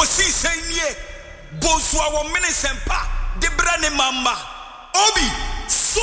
kosi senye boswa wo minisempa de brane mamba obi so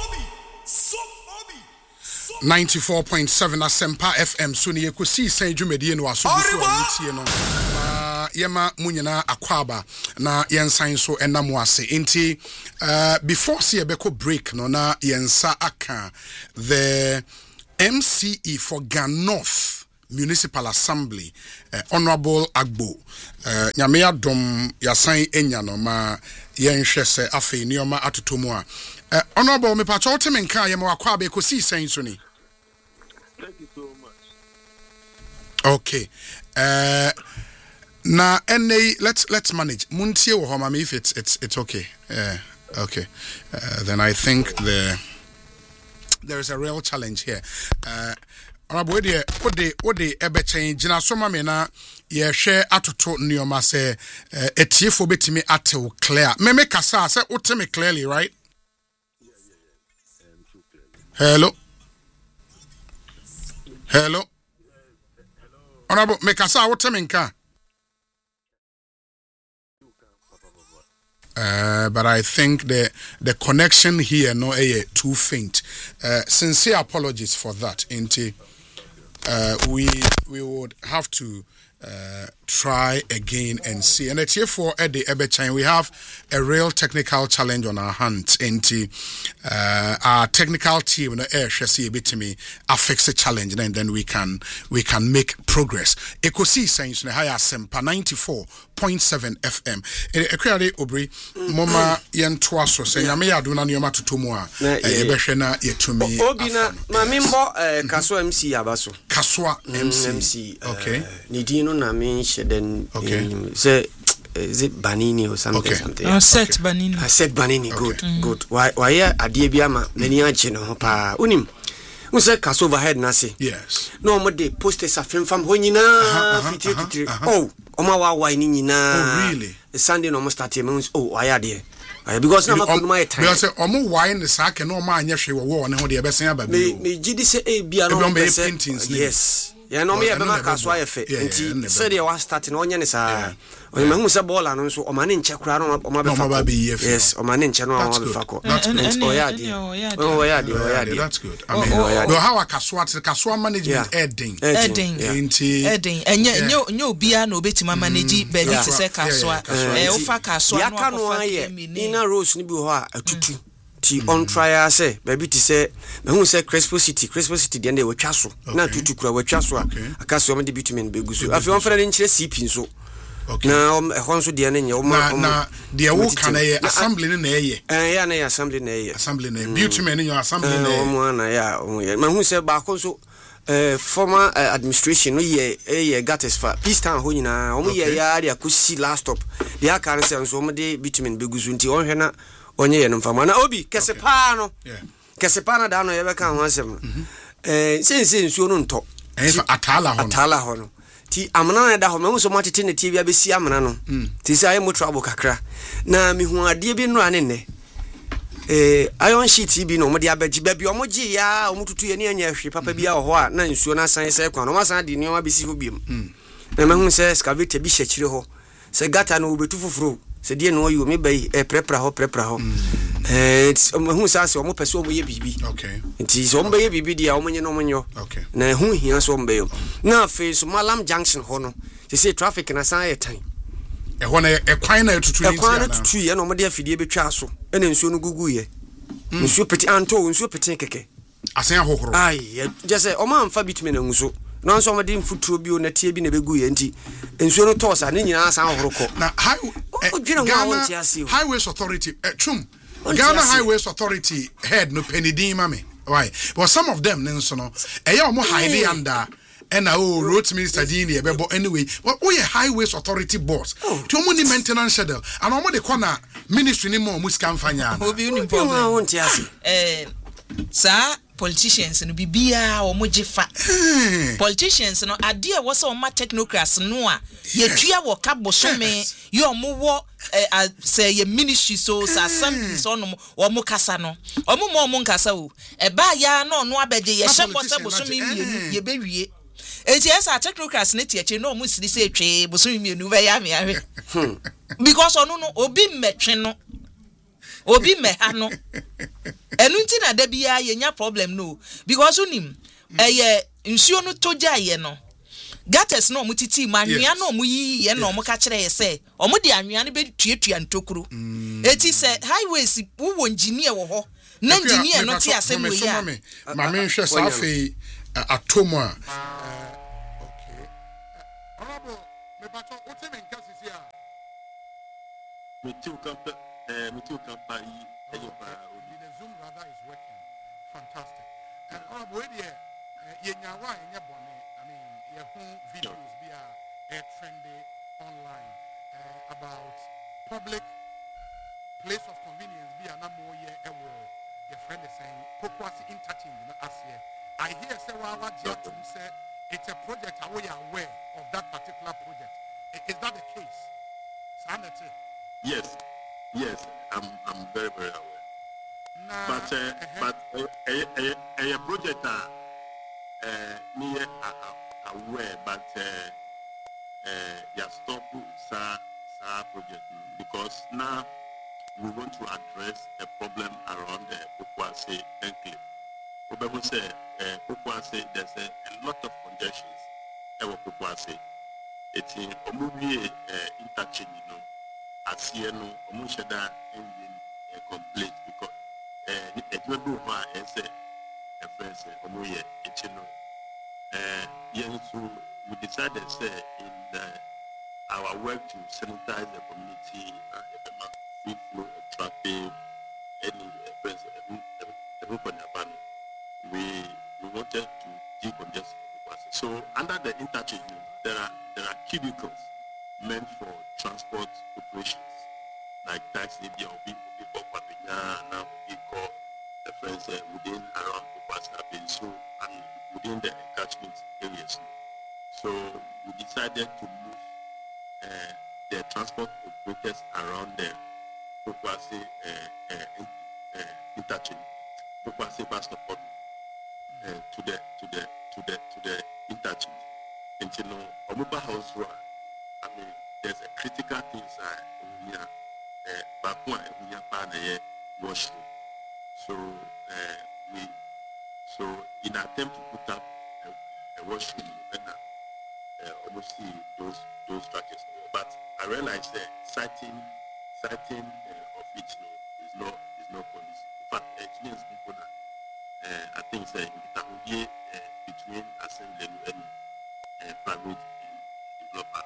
94.7 Asempa FM so ne kosi sen dwumedie no aso so amutie no yema munyina akwaba na yensan so enam ase enti before see ebeko break no na yensa aka the MCE for Ganoth Municipal Assembly Honorable Agbo nyame adom yasan enya no ma yenhwe se afi nioma atotomu a Honorable me pacho temenka yema akwaba ekosi sen so ni. Thank you so much. Okay. Now, let's manage. Muntie wo homa if it's okay. Okay. Then I think there is a real challenge here. Honorable, what the ebe change jina soma me na ye share atoto nioma se etiefo betimi atew clear. Me kasa se uteme clearly, right? Hello. Hello. Honorable, me kasa uteme nka. But I think the connection here no too faint. Sincere apologies for that. We would have to try again and see. And it's here for Eddie Ebechan. We have a real technical challenge on our hands. Our technical team, see a bit to me, affects the challenge, and then we can make progress. Ekosi Saints Haya Sempa 94.7 FM. Ekrade Obri Moma Yentwaso say Yame Aduna Nyoma Tutumwa. Ebeshena Yetumi. Obina Mamimbo Kaswa MC Abaso. Kaswa MC. Okay. Nidino na mention then say is it Banini or something? Okay. Something. Set Banini. Set Banini. Good. Why adie biama many anche pa unim. Unse kaso overhead nasi. Yes. No more de posters afem fam ho nyina fitiri. Oh, oma wa ni nyina. Oh really? Sunday no mo start here means oh why adie. Because na makunu my time. Because omo wine the sack no ma anya hwe wo ne ho de ebesen aba bi. Me gidi se e bia no paintings. Yes. Yeah, no me be maka so ayefe. Enti say dey was starting onye ne sa. Onye mahu se ball anu so o ma ne nche kura no o ma be fa. Yes, o ma ne nche no o ma be fa ko. That's good. That's good. I mean, how Kaswa management Edding. Enye obia na obetima manage be ni se Kaswa. O fa Kaswa no afa ina rose ni bi ho a atutu. Ti on trial say baby ti say mehu say Crespo City dey dey watwa so na tutu kura watwa so akaso am de bitumen beguso afi on fere nchire CP nso na ehon so de na nye na de wo kan assembly na eye ya na assembly na bitumen in your assembly na na ya mehu say ba ko so former administration no ye gates for peace town ho nyina o ye ya area kusi last stop de aka na say nso o de bitumen beguso nti on hwe na onye ye mfama na obi kesepa no kesepa na da no ye beka ho asem sense nsuo no nto atala ho no ti amana na da ho me so matete ne tie bia besi amana no ti sai mo trouble kakra na mi hu ade bi no ane ne iron sheet bi no mo de abaji ba bi o mo gi ya o mo tutu ye ne anya hwe papa bi a ho a na nsuo na san sai kwa no ma san de ne o abesi ho biem na me hu se excavator bi hyekire ho se gata no obetu fufuro se die no you me bay prepara ho hu sa se o mo pese o mo ye bibi okay nti so o mo ye bibi dia o mo nye no mo nyo okay na hu hia so mo bay na face so Malam Junction ho no se traffic na san ye tan ho na kwan na tutu ni kwan na tutu ye no mo de afidie betwa so e na nsuo no gugu ye nsuo peti anto nsuo peti keke asan ahohoro ai just say o ma amfa bitumi na nsuo no so mo de mfuturo bi o na tie bi na begu ye nti nsuo no tosa ne nyina asan ahohoro ko na Highways Authority Ghana Highways Authority head no penidin mame why but some of them nenso no eya omo highly under and road minister din e bebo anyway what we Highways Authority boss to omo ni maintenance schedule and omo de corner ministry ni mo musika mfanya obi uni problem sa politicians no bibia o mo gifa politicians no ade e wo se o ma technocrats no a ye tua wo ka bosome ye o mo wo say ye ministry so assembly so no o mo kasa no o mo nkasa o e ba ya no no abeje ye hye bose bosome mienu ye bewie esa technocrats ne tie no mu siri se twe boso mienu be ya me ahwe because ono no obi metwe no obi meha no enu nti na da bia yenya problem no because unim eye nsuo no toja ye no gates no mu titi manwea no mu yi ye no mu ka kire ye se omu de anwea no be tuatua ntokuru eti se highways wo engineer wo ho na engineer no ti asem we ya ma me hwe sa fe atomo a okay honorable me bato o teme nka sisi a me tiu kampa yi the Zoom rather is working fantastic and honorable we there yenya wa yenya bone I mean you videos be a trendy online about public place of convenience be an more year your friend is saying Pokwasi interchange as here I hear say say it's a project how we are aware of that particular project. Is that the case? Sanity? Yes, I'm very aware. Nah, but a project near aware, but you stop sa project because now we want to address a problem around the Pokwasi enclave. Say Pokwasi, there's a lot of congestions ever Pokwasi. It's in Omubi interchange, as you know, Omushada engine complete because it will do why as a friend Omuye, it's so we decided say in our work to sanitize the community, free flow of traffic, any friends, we wanted to decongest Pokwasi. So under the interchange, there are cubicles meant for transport operations, like taxi, now we call the friends within around Pokwasi, so and within the catchment areas. So we decided to move the transport operators around the Pokwasi interchange, Pokwasi bus stop to the interchange. Until Omuba House Road, I mean, there's a critical things washroom. So in attempt to put up a washroom, almost see those structures. But I realized that citing of it is not conducive. In fact, it means people that I think between assembly and private developer.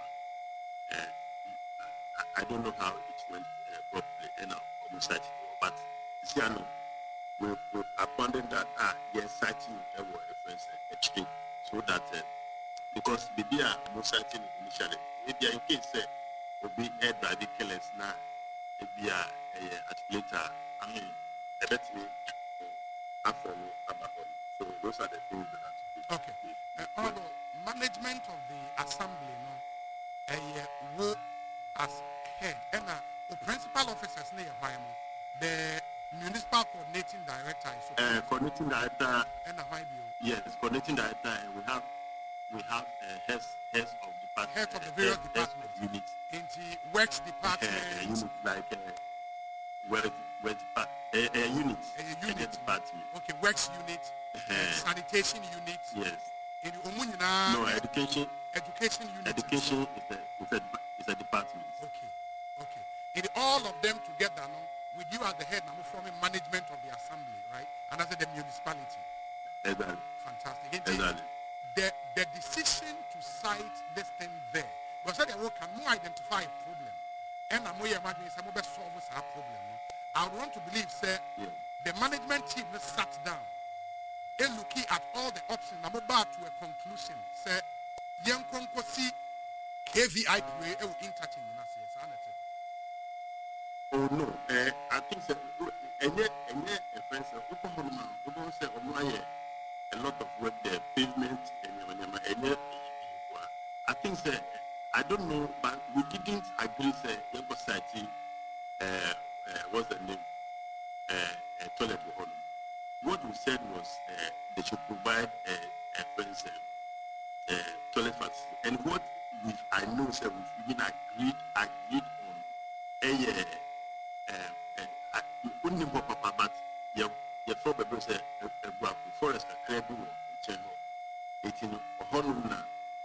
I don't know how it went properly and almost citing, but see, I know we've abandoned that. Yes, citing a reference exchange so that because maybe most citing initially, maybe in case will be head by the killers now, maybe articulator. I mean, let me after me about it. So those are the things that are to be. Okay. Although management of the assembly, work as head, and the principal officers near the municipal coordinating director is coordinating director. And yes, coordinating director. We have heads of department. Heads of the various departments. Units. In the works department. Units like unit. Unit department. Okay, works unit. Sanitation unit. Yes. In the no, education unit. Education is a department. Okay. In all of them together, with you as the head, now forming management of the assembly, right? And as the municipality. Exactly. Fantastic. Exactly. The decision to cite this thing there, because they can more identify a problem, and I'm more imagining some of the solve this problem. I would want to believe, sir, the management team sat down and looking at all the options. I'm about to a conclusion. Sir, young Konkosi KVI pray interchange. Oh no, I think so. A lot of work there, pavement, and I think so. I don't know, but we didn't agree. Say, Young Society, what's the name? Toilet hall. What we said was they should provide a toilet facility. And what I know, sir, we've even agreed on only papa, but your problem is a forest a credible in general. 18 Honuna,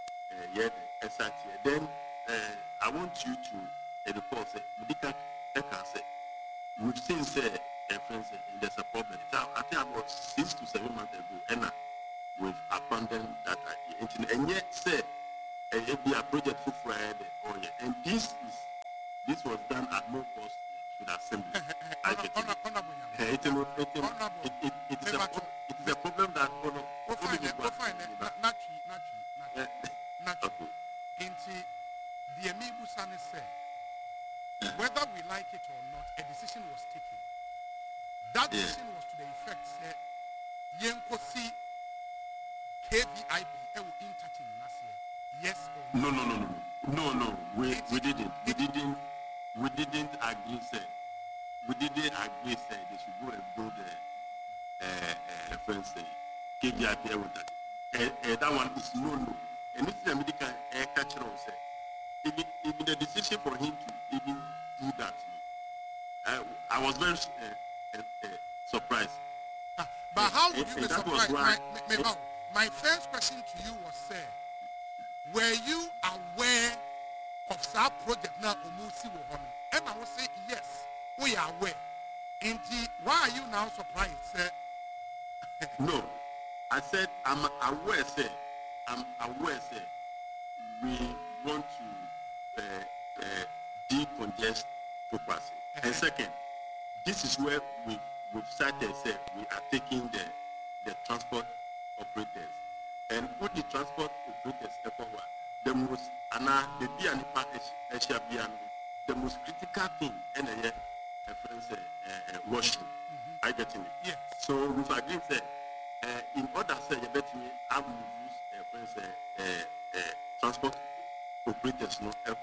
then I want you to report, say, medical say, we've seen, say, friends, there's a problem. I think about 6 to 7 months ago, and we've abandoned that idea. And yet, say, it be a project for Friday, and this was done at no cost to the assembly. It is a problem that the Amibu Sani said, whether we like it or not, a decision was taken. That decision was to the effect that Yenkosi KVIP interchange yes or no. No. We didn't. We didn't agree. Say they should go and build a fence. KVIP that one is no. And this is a medical cultural say. Even the decision for him to even do that, I was very surprised. But how would you be surprised? My first question to you was, sir, were you aware of that project now, Omusi Wohono? And I will say, yes, we are aware. And why are you now surprised, sir? No, I said, I'm aware, sir. We want to decongest Pokwase. And second, this is where we've started, say, we are taking the transport operators. And with the transport operators, the most, the most critical thing in washroom. I get in it. Yes. So we've agreed that in order to say, I will use transport operators,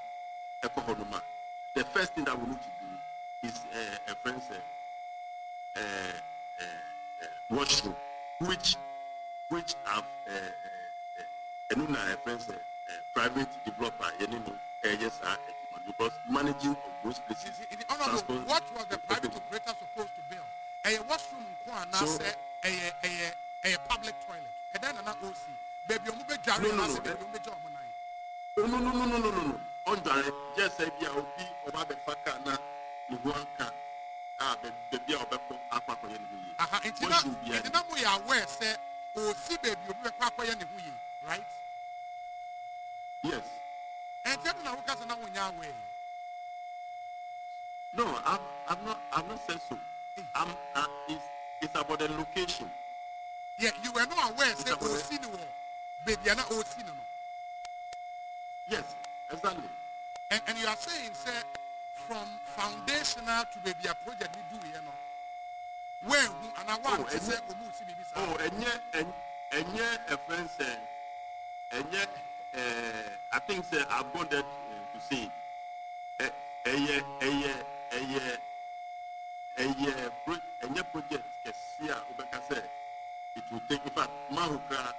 the first thing that we need to do is washroom, which have private developer, because managing of those places. What was the private operator supposed to build? A washroom in Kwana said a public toilet. And then an OC. Baby, you move a No. On the just say, be a OP or the Fakana, you want baby or Aqua. And now we are aware, sir, or see baby, you right? Yes. And then now we can't know when you're away. No, I'm not saying so. It's about the location. Yeah, you were not aware, say, or see the war. Baby, you're not all seen. Yes, exactly. And you are saying, sir, from foundational to baby a project we do, where and I want to say, and yet a friend said, and yet I think say I wanted to see a project it will take, in fact, Mahukra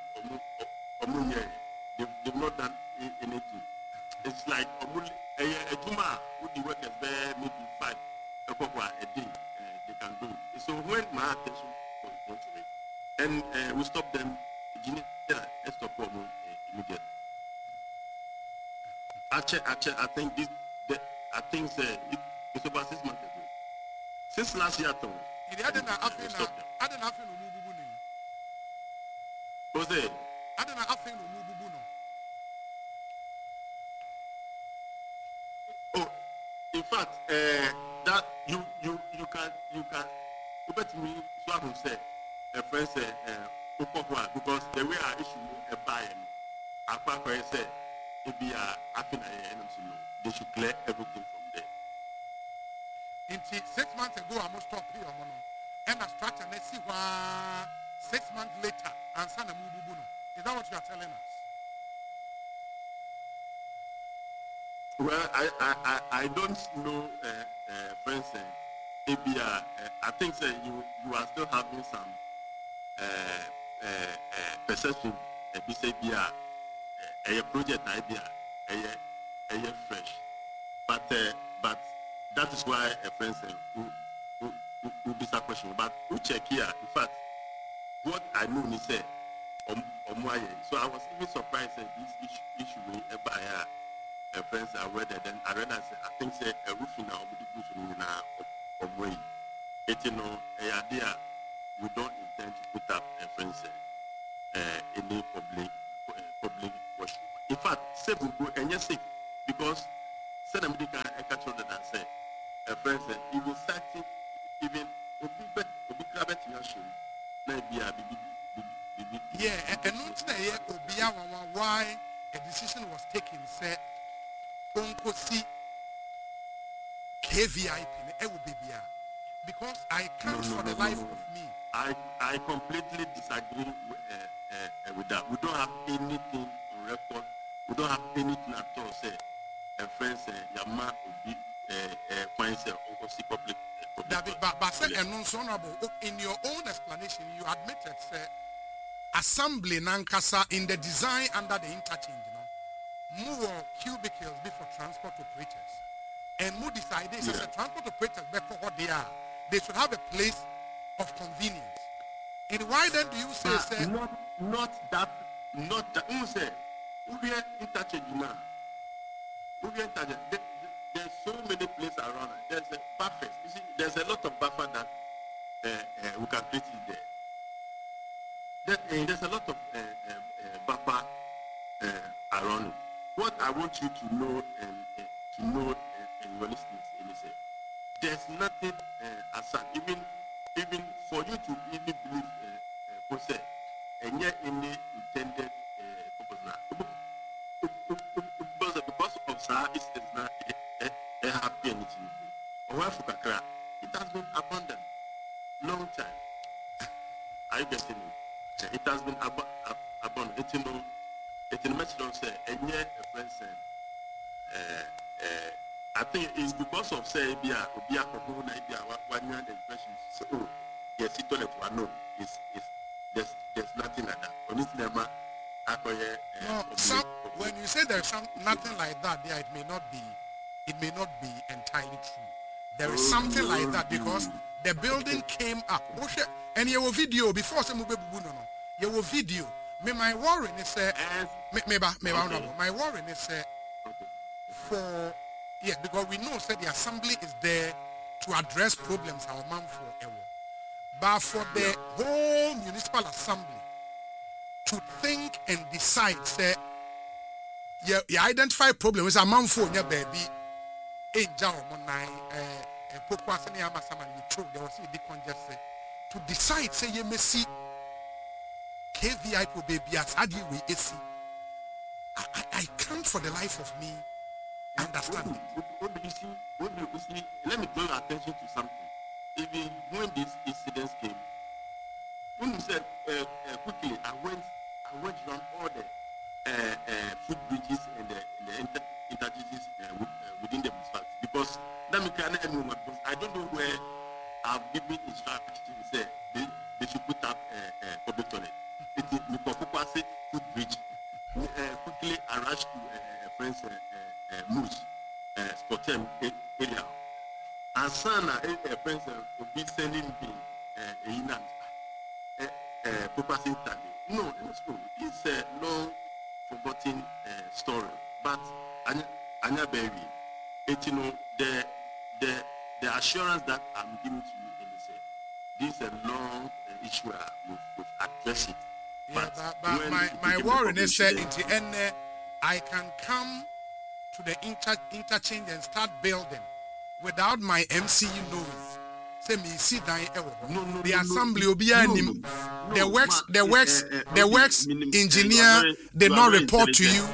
they've not done anything. It's like a Juma would be workers there maybe 5 a day they can do it. So when my attention was to it, and we stop them, stop immediately. I think it's about 6 months ago. Since last year, I didn't have was it? I don't know how to move. Oh, in fact, that you can bet me so I say a friend say because the way I issue a buy I quite say it be they should clear everything from there. 6 months ago I must stop here and I structure let's see why 6 months later and son of Mububuno. Is that what you are telling us? Well, I don't know, friends. I think you are still having some perception. a project idea, a fresh. But that is why a friend said, who be that question. But who check here? In fact, what I know, he said, so I was even surprised that this issue will ever a friends are weather. Then I read, I think, say a roofing now, of way. It, a idea, we don't intend to put up a friends any public worship. In fact, say we go and just say, because said America catch on that say a friend said even starting even obi crabet yashu na bia bibi yeah and not na here obia why a decision was taken say onko si KVIP na will be bia because I can't for the life of me. I completely disagree with that. We don't have anything on record. We don't have anything at all say a friend say Yama will be fine say Uncle see public. But say honorable in your own explanation you admitted say assembly nankasa in the design under the interchange, more cubicles before transport operators. And more decided as a transport operators before what they are. They should have a place of convenience. And why then do you say not that you say we are interchange now. There's so many places around. There's a buffer. You see, there's a lot of buffer that we can create there. There's a lot of buffer around. What I want you to know and your listeners is there's nothing aside. Even for you to even believe process and yet any intended purpose now. Because of service is not a happy anything. Or it has been abandoned long time. Are you getting it? It has been abandoned. It's in message say and yet a friend said I think it's because of say Obia Kohuna idea one year the impression so yes it toilet one no there's nothing like that. No, when you say there's nothing like that there it may not be entirely true. There is something like that because the building came up. And you have a video before some no. You have a video. My worry is my worry is for because we know that the assembly is there to address problems our man for ever. But for the whole municipal assembly to think and decide say you identify problems a man for your baby in Jaomonai Pokwasani Amasaman you throw there was a decongest to decide say you may see KVI baby as Adi we AC. I can't for the life of me understand. Let me draw your attention to something. Even when these incidents came, when you said quickly, I went around all the footbridges and the interchanges within the municipality because I don't know where I've given instructions to say they should put up a public toilet. It is Mukopukwa footbridge. Quickly I rushed to a friend's Moose Sportem area. And son, a friend will be sending me a purpose interview. No, it's a long forgotten story. But Anya Berry, the assurance that I'm giving to you this is a long issue. We've addressed it. But my worry is that in the end, I can come to the interchange and start building without my MCU knowing. Say me sit down. The assembly will be the works engineer did not report to you.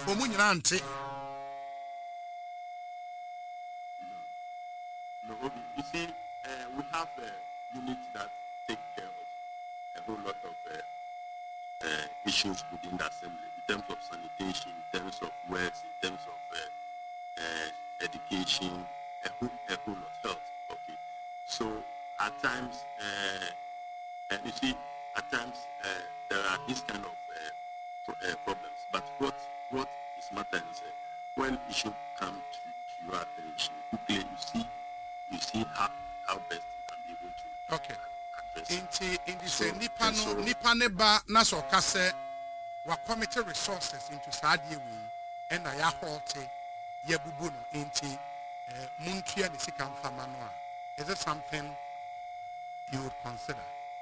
No, you see, we have units that take care of a whole lot of issues within the assembly in terms of sanitation, in terms of works, in terms of education, a whole lot of health. Okay, so at times, you see, at times there are these kind of problems. But what is matter is when issue come to your attention, quickly you see how best you can be able to address it. In the nipa ne ba na so ka se wa commit resources into sadie we and ya holte ye bubu no inti muntua ne sika mfama no a. Is it something you would consider?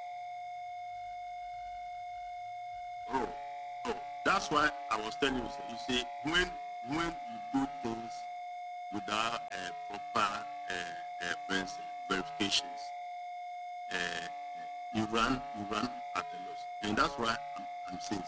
Oh, that's why I was telling you. You see, when you do things without proper verifications, you run at a loss, and that's why I'm saying,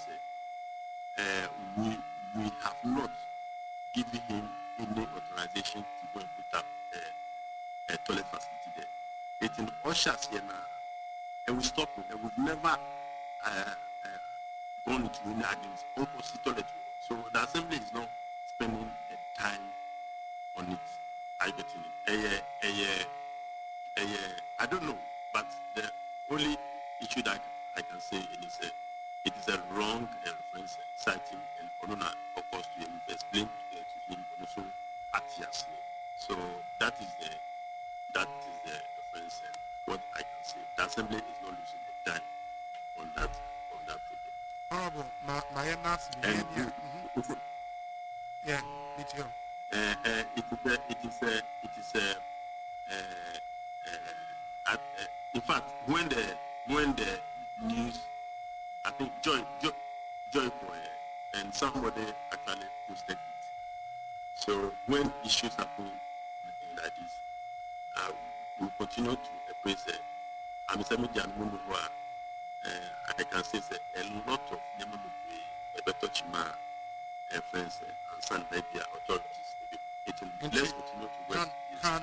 we have not given him any authorization to go and put up a toilet facility there. It's in Oshas here now, and we stop it. And we've never gone into any arguments on toilet. So the assembly is not spending time on it. I get it. I don't know, but the only issue that I can say is it is a wrong reference citing and Onona of course to explain to him also at yes. So that is the reference. What I can say, the assembly is not losing the time on that project. Honorable, my yeah, me too. In fact, when the news, I think Joy and somebody actually posted it. So when issues happen like this, we continue to praise I can say a lot of friends and some media authorities. Let's continue to work.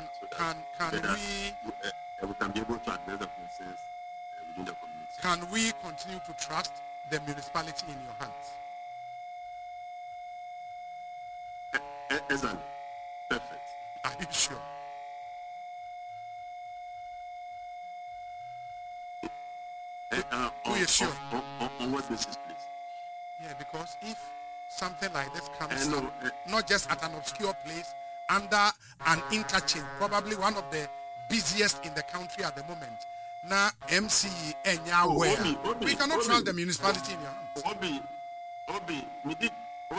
We can be able to address the concerns within the community. Can we continue to trust the municipality in your hands? Exactly. Perfect. Are you sure? Sure. On what basis, please? Yeah, because if something like this comes up, not just at an obscure place, under an interchange, probably one of the busiest in the country at the moment. Now, MCE and Yahweh, we cannot trust the municipality in your hands. Obi, me did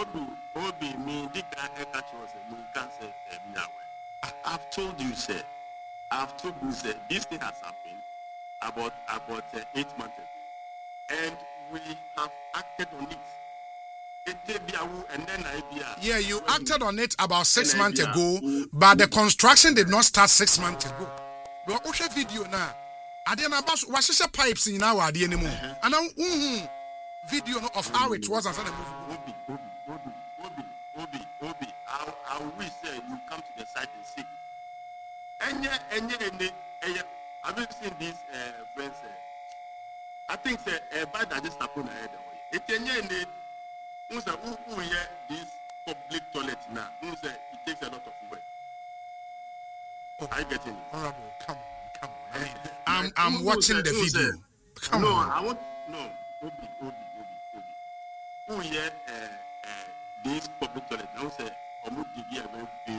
I've told you, sir. This thing has happened about 8 months ago. And we have acted on it. Yeah, you acted on it about 6 months ago, but the construction did not start 6 months ago. We watch a video now. I didn't know what pipes in our idea anymore. And now, video of how it was as a movie. Obi, I wish you come to the site and see. And have you seen these friends? I think by that just happened ahead of it. This public toilet now. It takes a lot of work. I get it. Honorable, come on. I'm watching the video. Come on. I want Obi. Who here this public toilet now say almost give you a very big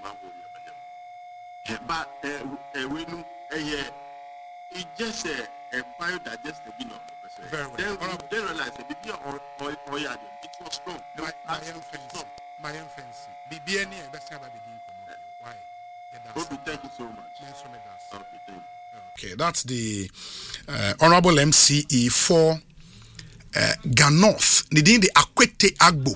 but we know it just a fire that just the beginning of the person. Then realize that it was strong. My influence. BBN best ever begin. Why? Thank you so much. Okay, that's the Honorable MCE for Ganoth. Nidin the Akwete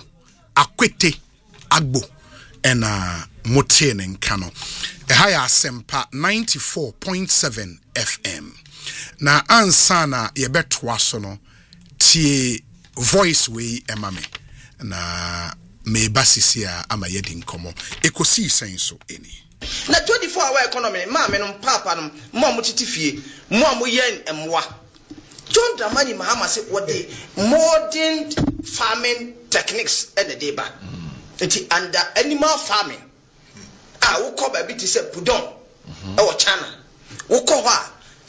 Agbo and Moten and Kano. A higher Sempa 94.7 FM. Na ansana yebetwa sono tie voice way emame na me basisia ama yedi nkomo ekosi senso eni na 24-hour economy ma me no papa no mo amuchitifie mo amuyen emwa John Dramani Mahama say what the modern farming techniques and the deba enti under animal farming wo ko ba bi ti say pudon e wo chana wo ko ho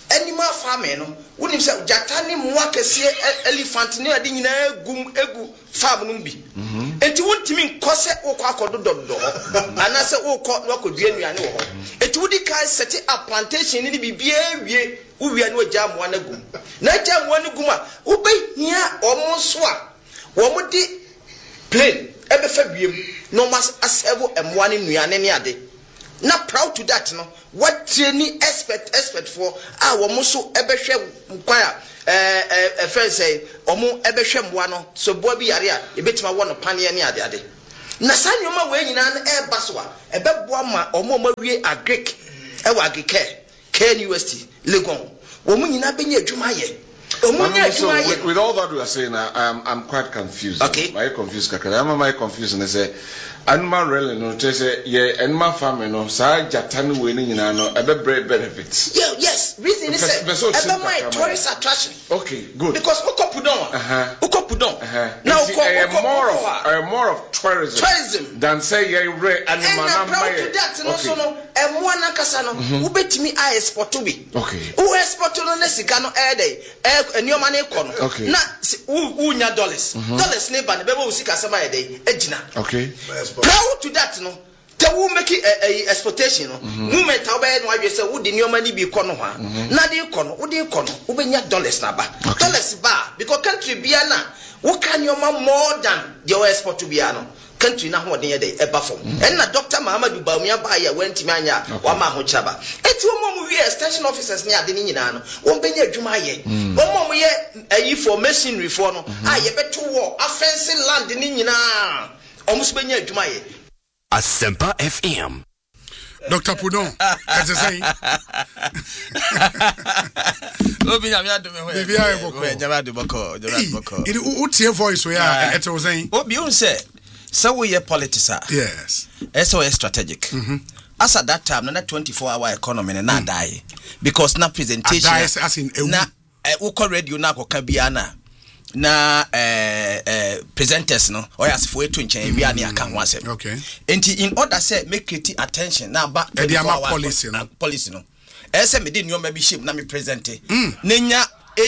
animal farming no wonim say jata ne mo akese elephant ne ade nyina egu farm no bi enti wontimi nkose wokọ akodododo ana se wokọ wakodua nuane wo ho enti wodi kai set up plantation ne bibia wie uwia ne ogya mo na gum na gya mo na gum a wobehia omo so a wo mo di plane ebefa biem no mas asevo emwa ne nuane ne ade na proud to that no what training expert for wo mo so ebehwe nkwa a friend say omo ebehwe mwa no so bo bi yare a ebetima wo no pane ne ade na sanyoma we nyina na eba so a ebeboa ma omo mawie agric ewa agric University Legon wo mo nyina benya adwuma ye with all that we are saying, I'm quite confused. Okay. I'm confused. I'm confused. And I say, animal railing, no, say, yeah, animal farming, no, say, Jatan winning, you know, a great benefits. Yeah, yes. Reason is that my tourist attraction. Okay, good. Because Ukopudon. Now, more of tourism than say, yeah, animal. And I'm proud to that, no, no, and one Nakasano, who bet me I export to be. Okay. Who export to the Nesicano air day. And your money con. Okay. Not unya dollars. Dollars neighbor, the baby will see Casama day, Edina. Okay. Proud to that, no. Tell who make it a exportation. Movement, how bad why you say, would in your money be conoha? Nadi con, would you con, who be your dollars number? Dollars bar, because country biana. What can your mom more than your export to biano? Country na ho de e ba fom and na Dr. Mahamadou Bawumia ba ya wenti manya wa ma ho chaba eti wo mom we extension officers ne ade ni nyina no wo benya adwuma ye wo mom ye ayi for machinery for no a ye beto wo offensive land ni nyina omuso benya adwuma ye Asempa FM. Dr. Pudon, as I say, what's your voice? We are at was saying, what you say? So we are politics. Yes, SOS strategic. As at that time, not 24-hour economy and not die because na presentation. As in na uko radio na ko kabiana na presenters no or as for to nchen wi ani aka ho asem. Okay. Enti in order say make create attention na ba policy no. Policy no. Ese me dey nyoma bi shape na me present. Nenya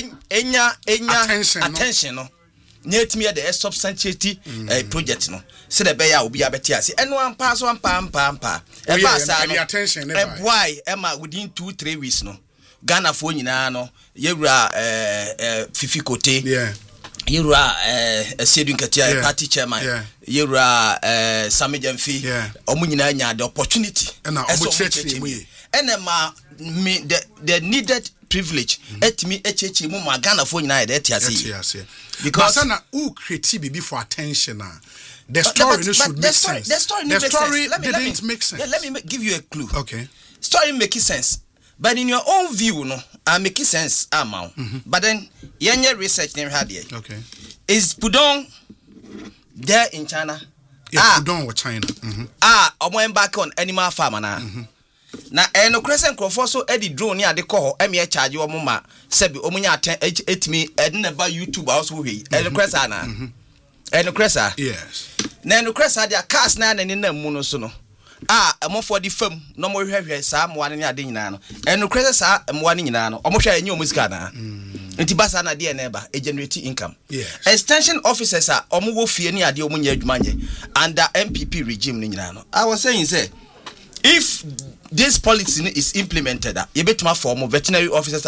attention no. Nyetimi the substantiate project no. Se the beya obi abeti ase. Eno ampa so ampa. E ba sa no. Attention why Emma within 2-3 weeks no. Ghana fo nyina no yewura Fifi Kote. Yeah. Yewura Sedun Katia party chairman. Yewura Sami Jamfi. Omu nyina nya the opportunity. Na omu church mu. Enema me the needed privilege etimi echechi mu ma Ghana fo nyina dey tiase. Because sana who create bibi for attention the story should make sense. The story didn't make sense. Yeah, let me give you a clue. Okay. Story making sense. But in your own view, no, I make sense, amount. But then, your research never had it. Okay. Is Pudong there in China? Yeah, Pudong or China. I went back on animal farm now. Now, and no crescent crop so Eddie drone near the call, Emmy charge your mama, Sebi, Omunya 8 me, and never YouTube also we, and the crescana. And the cressa? Yes. Now, the cressa, their cast 9 and in the monosono. Amo for the film no more hwehwe saa mo ane ade nyina no eno krese saa mo ane nyina no omo hwe enye omusika na nti basa na de na eba e generate income. Yes. Extension officers omo wo fie ne ade omo nya adwuma nye under MPP regime ni nyina no. I was saying say if this policy is implemented you betuma form veterinary officers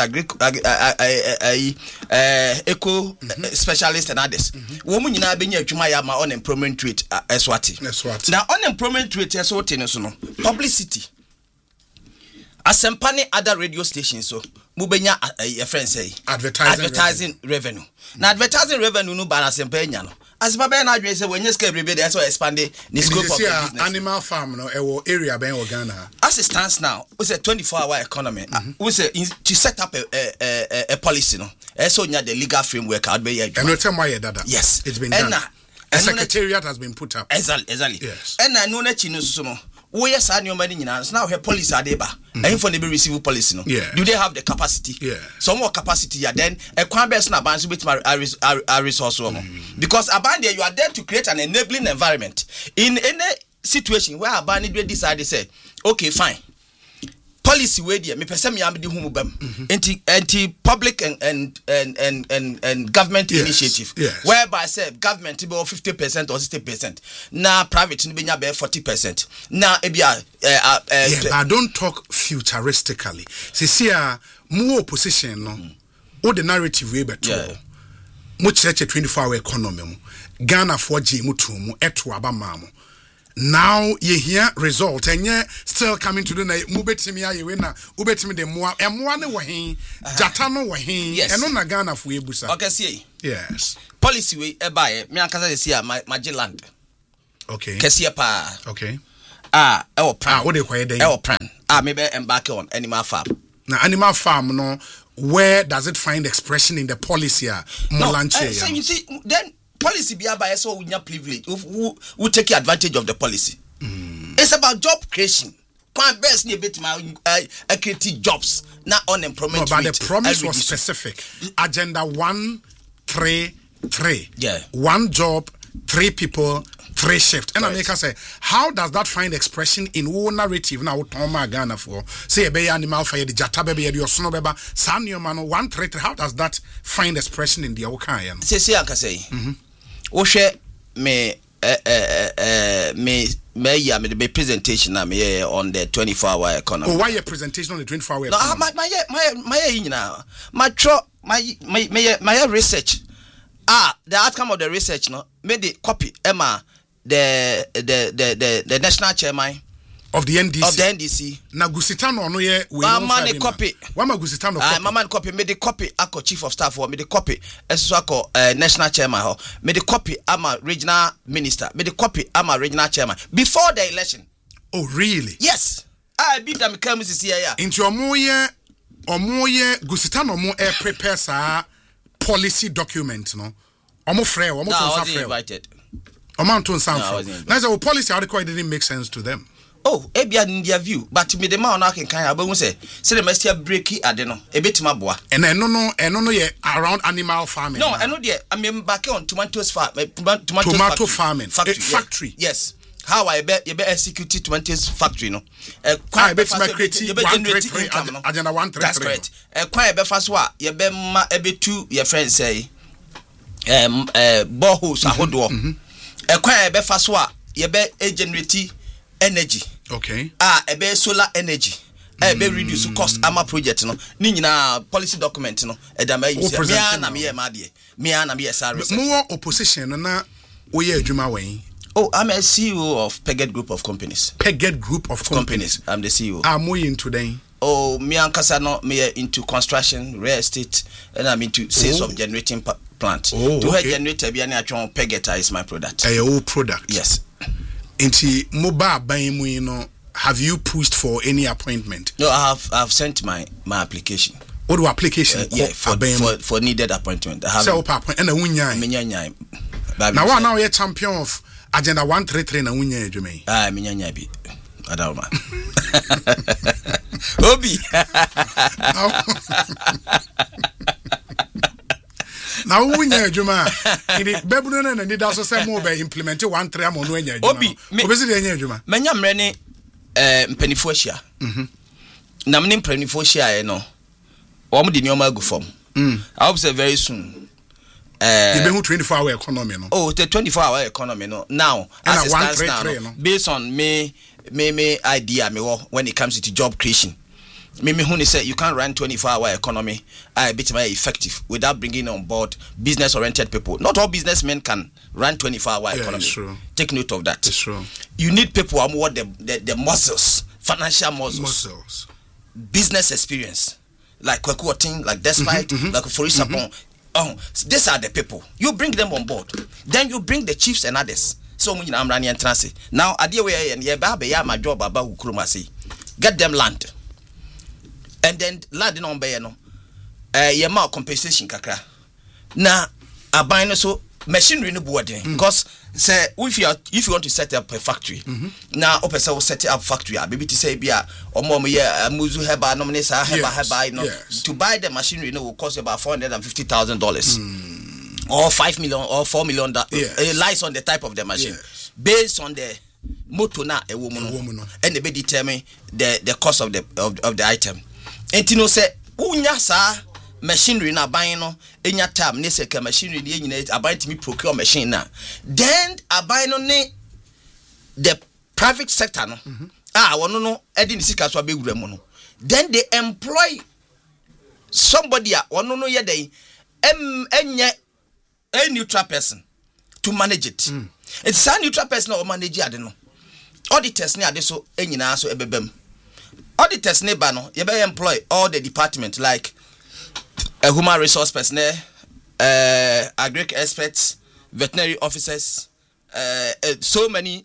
eco specialists and others wo mu nyina benya adwuma ya ma unemployment rate eswati now unemployment rate eswati no so no publicity Asempa ne other radio stations so mu benya your friend say advertising revenue now advertising revenue no ba Asempa enya no Asempa be na adwen say when you scale every day so expand the scope of business. Animal farm no area ben Ghana as it stands now it's a 24-hour economy we say to set up a policy no so nya the legal framework out be here and no tell why that yes it's been done a secretariat has been put up exactly yes and I know na chi no so no we yes and your money nyina now her policy adeba and for the receive policy no do they have the capacity some more capacity then a kwan best na ban so bit a resource because aban there you are there to create an enabling environment in any situation where aban need decide say okay fine policy way there me person me am di hu bam anti public and government initiative whereby say government be 50% or 60% na private ni be nya be 40% na e bia I don't talk futuristically see more opposition no o the narrative way beto mo church 24-hour economy mu Ghana for G mu to mu eto aba mamu. Now you hear result and yeah still coming to the night mubetimi aye we na ubetimi de moa emoa ne wo hen jata no wo hen eno na Ghana fo ebusa. Okay see. Yes. Policy we e bae me ankasa de see Magiland. Okay. Kesia pa. Okay. E wo plan. What dey kwai dey? E wo plan. Me be embark on animal farm. Now animal farm no where does it find expression in the policy Molanche? So you see then policy be by so we have privilege who take advantage of the policy. It's about job creation. Quite best near bit my create jobs, not unemployment. No, but the promise was specific. Agenda 133. Yeah. 1 job, 3 people, 3 shifts. And I make us say, how does that find expression in our narrative now? Toma Ghana for say a bay animal fire the jata baby your snow beba sanyo mano 133. How does that find expression in the Okayan? Say I can say. Oshe me the presentation na me on the 24-hour economy. Oh, why your presentation on the 24-hour economy? My research. The outcome of the research no made the copy Emma the national chairman of the NDC. Of the NDC. Na Gusitano no ye we mama copy. Wama Gusitano copy. Mama copy me the copy ako chief of staff or me the copy esu ako national chairman ho. Me the copy ama regional minister. Me the copy ama regional chairman before the election. Oh really? Yes. I beat them come this year. Into omoye Gusitano mo prepare sa policy document no. Omo frɛ omo to say invited. Omo to say na say policy article didn't make sense to them. Oh, ebia in their view, but me the man na kan abahu say the mestia breaki ade no ebetima boa. And eno no ye around animal farming. No, eno de I mean back on tomatoes farm, tomato farming factory. Yes. How I be execute tomatoes factory no. Kwa be create agenda 133. That's correct. Kwa be fa so a ye be ma ebetu your friend say boreholes ahodo. Kwa be fa so a ye be generate energy. Okay. Ebe solar energy. Ebe reduce cost ama project no. Ni nyina policy document no. Edama use. Me na me ma de. Me na me sa research. More opposition na wo ye adwuma wen. Oh, I'm a CEO of Pegged Group of Companies. Pegged Group of Companies. I'm the CEO. I'm into them. Oh, me ankasa no me into construction, real estate, and I'm into sales of generating plant. Oh, to okay. Generator be any atron Pegged is my product. A old product. Yes. Into mobile buying, you know, have you pushed for any appointment? No, I've sent my application. What do application? Yeah, for needed appointment. I have. So appointment and a wunya. Now you're champion of Agenda 133 na wunya Jume. Minya bi. Adama. Obi. Now wunya Juma. Ini bebuno na need also say more be implement 133 am no nya Juma. Obi. Obesi de nya Juma. Menya mrene mpanifo hia. Na mne mpanifo hia no. Omo de nyoma agu form. I hope say very soon. You be 24-hour economy no. Oh, the 24-hour economy no. Now, as it stands now, no, based on me idea me when it comes to job creation. Me who say you can't run 24-hour economy a bit more effective without bringing on board business-oriented people. Not all businessmen can run 24-hour economy. It's true. Take note of that. It's true. You need people who want the muscles, financial muscles, business experience, like Kwekuoting, like Despite, like Forisapon. These are the people. You bring them on board. Then you bring the chiefs and others. So when I'm running and transit. Now, idea way and yeah, my job about Ukrumasi. Get them land. And then land on Bayano. Yama compensation kakra. Now, a buying so machinery no boarding. Because say if you want to set up a factory, now opesa will set up factory. Maybe to say bia or more muzu heba nominesa heba no to buy the machinery no will cost about $450,000 or $5 million or $4 million lies on the type of the machine based on the motor na a woman and they be determine the cost of the item. And you know say unya sa machinery na buy no enya tab ne se ka machinery dey nyina abuy to me procure machine na then abuy no ne the private sector no wono no edi ni sika so abegura mu no then they employ somebody wono no ye dey enye a neutral person to manage it. It's a neutral person or manage ade no auditors ne ade so enyina so ebebem auditors ne ba no ye be employ all the department like a human resource personnel, agric experts, veterinary officers, so many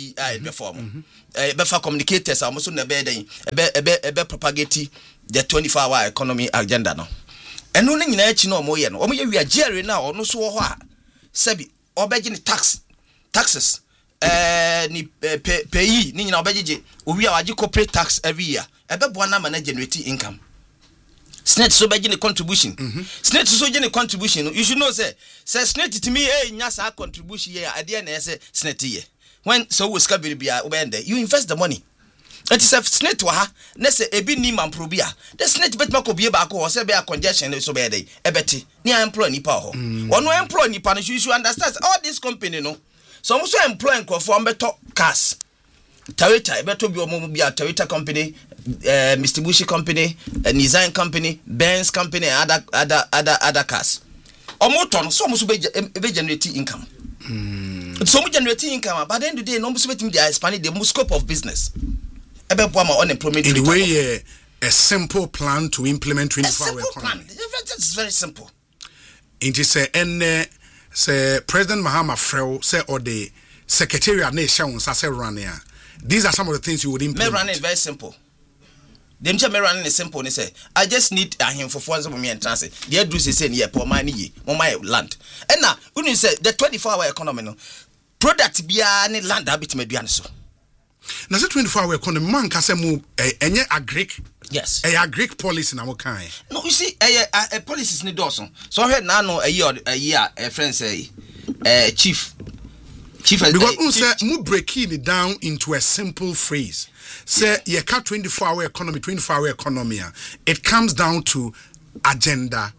better communicators are also be propagate the 24-hour economy agenda no. And no nyina echi no mo ye no. Omo ye wi agere na ono so ho a sebi obeje ni taxes ni pay ni nyina obeje owi a waje corporate tax every year. Ebe bo na man generate income. SNET so begin the contribution. SNET so begin the contribution. You should know say SNET to me nya sa contribution here at the end say SNET here. When so we scabby be obende, you invest the money. It is a SNET wa ha na say ebi ni man probia. The SNET bet ma ko bie ba ko say be a congestion so be dey. Ebeti ni employ nipa ho. Ono employ nipa no you should understand all this company no. So mo so employ nkofo am beto cars. Toyota beto bi omo bi a Toyota company, Mitsubishi company, Nissan company, Benz company, other cars. Omoton so musu be generate income. So much generate income, but then the day no musu be dey expand the scope of business. Ebe bo ma unemployment. In the way a simple plan to implement 24-hour economy. It's very simple. It is say President Mahama Freo say or the Secretariat Nation say run here. These are some of the things you would implement. Me running is very simple. Them just me running is simple. They say I just need him for funds of me and transit. The do say yeah, poor money, my land. And now when you say the 24-hour economy, no product be any land habit me do so. Now the 24-hour economy man can say move any agric. Yes. A agric policy na mo kan. No, you see a policy is need also. So here now no a year a friend say chief because say mu breaking it down into a simple phrase. Say you cut 24-hour economy, it comes down to agenda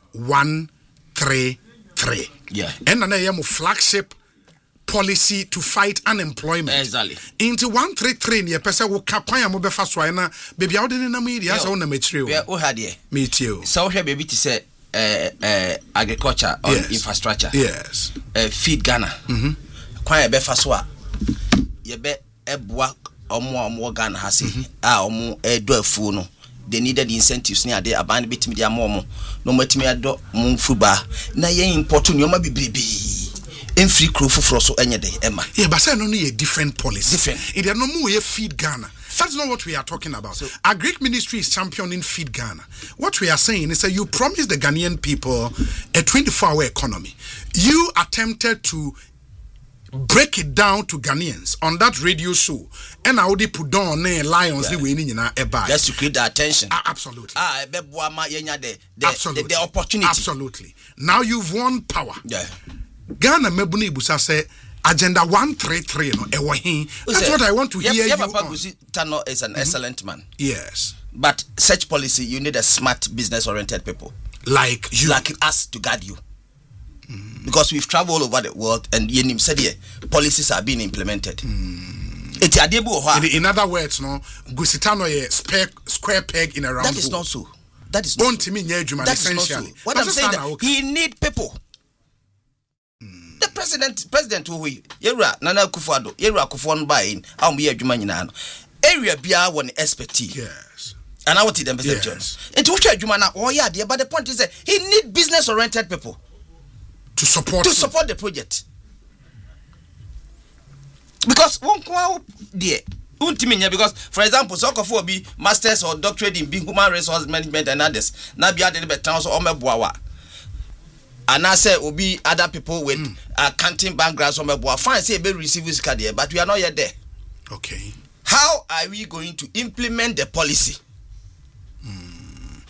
133. Yeah. And then flagship policy to fight unemployment. Exactly. Into 133 ye person wo kakwan mo befa so na baby awde na media so na material. We o had here. Me too. So here baby to say agriculture or infrastructure. Yes. Feed Ghana. Kwan ye befa so a ye be eboa omo Ghana ha se omo edo afu no. They needed the incentives near there aband bit media momo no matimi ado mo fuba na ye import nyoma bibibi. In free crew for so any day, Emma. Yeah, but I don't need a different policy. Different. It is no more feed Ghana. That's not what we are talking about. So, our Greek ministry is championing feed Ghana. What we are saying is that you promised the Ghanaian people a 24-hour economy. You attempted to break it down to Ghanaians on that radio show. And I already put down lions just to create the attention. Absolutely. The opportunity. Absolutely. Now you've won power. Yeah. Ghana mebuni busa say agenda 133 no ewo hin. That's what I want to hear you. Papa Gusi Tano is an excellent man. Yes. But such policy you need a smart business oriented people like you, like us to guide you. Because we've traveled all over the world and Yenim said here policies are being implemented. In other words, no Gusitano ye square peg in a round. That is not so. That is not so. That is not so. What I'm saying that he need people. The president who Yera Nana Akufo-Addo Yera Akufo-Addo buy in be adwuma nyina no area bia won expertise. Yes. And I want them to say it which adwuma na yeah there, but the point is that he need business oriented people to support the project. Because one kwa there because for example so for be masters or doctorate in human resource management and others na bia de be town so omeboa and I say will be other people with accounting backgrounds from a fine say be receive this card here, but we are not yet there. Okay. How are we going to implement the policy?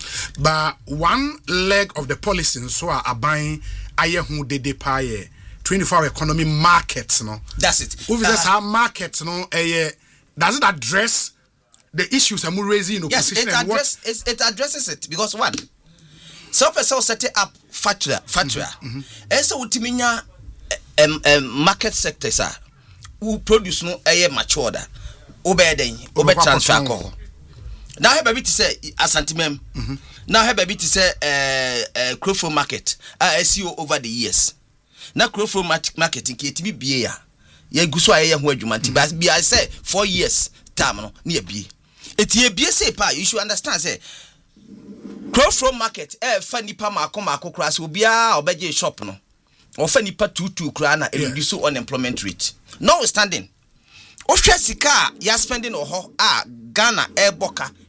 But one leg of the policy so are buying aye hu de pay 24-hour economy markets, no. That's it. Who is our markets, no? Does it address the issues I'm raising in opposition? Yes, it addresses it because one, so set it up factory. And so utiminya market sectors are who produce no mature da obe transfer alcohol. Now have baby to say asantimem. Now have baby to say Crowford market SEO over the years. Now Crowford marketing KTB BA. Ye guso aye ho adwumanti but be I say 4 years time no na ye eti ebie say pa you should understand say Crowford market fa nipa maako kra se obia obeje shop no o fa nipa 22 kra na reduce unemployment rate notwithstanding o hwe sika ya spending o ho Ghana eboka